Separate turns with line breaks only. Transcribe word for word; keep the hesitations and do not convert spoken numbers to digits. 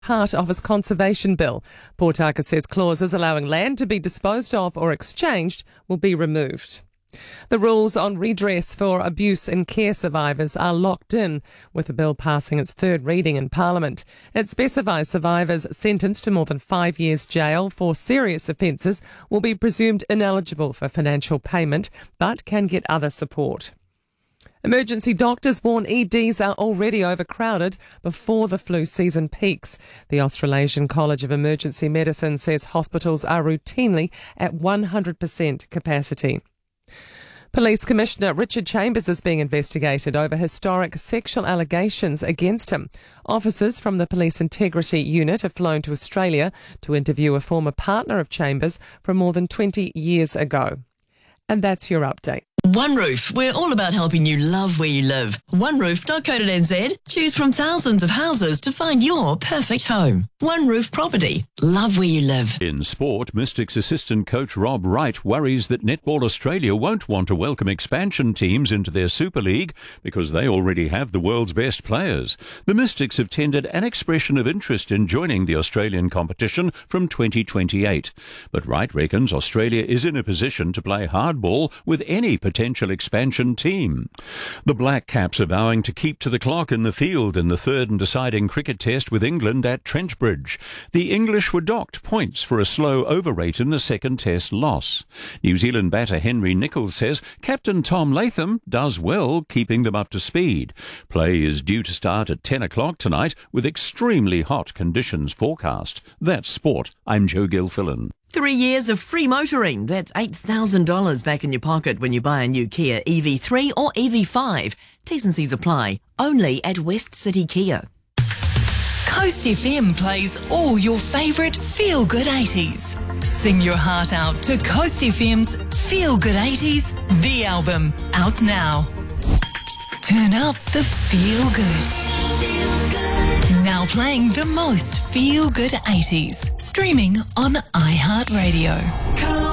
part of his conservation bill. Portaka says clauses allowing land to be disposed of or exchanged will be removed. The rules on redress for abuse and care survivors are locked in, with the bill passing its third reading in Parliament. It specifies survivors sentenced to more than five years jail for serious offences will be presumed ineligible for financial payment, but can get other support. Emergency doctors warn E Ds are already overcrowded before the flu season peaks. The Australasian College of Emergency Medicine says hospitals are routinely at one hundred percent capacity. Police Commissioner Richard Chambers is being investigated over historic sexual allegations against him. Officers from the Police Integrity Unit have flown to Australia to interview a former partner of Chambers from more than twenty years ago. And that's your update.
One Roof, we're all about helping you love where you live. one roof dot co dot n z. Choose from thousands of houses to find your perfect home. One Roof Property. Love where you live.
In sport, Mystics assistant coach Rob Wright worries that Netball Australia won't want to welcome expansion teams into their Super League because they already have the world's best players. The Mystics have tendered an expression of interest in joining the Australian competition from twenty twenty-eight. But Wright reckons Australia is in a position to play hardball with any potential expansion team. The Black Caps are vowing to keep to the clock in the field in the third and deciding cricket test with England at Trentbridge. The English were docked points for a slow over rate in the second test loss. New Zealand batter Henry Nicholls says Captain Tom Latham does well keeping them up to speed. Play is due to start at ten o'clock tonight with extremely hot conditions forecast. That's sport. I'm Joe Gilfillan.
Three years of free motoring. That's eight thousand dollars back in your pocket when you buy a new Kia E V three or E V five. T's and C's apply. Only at West City Kia.
Coast F M plays all your favourite feel-good eighties. Sing your heart out to Coast F M's Feel Good eighties, the album, out now. Turn up the feel good. Feel good. Now playing the most feel-good eighties. Streaming on iHeartRadio.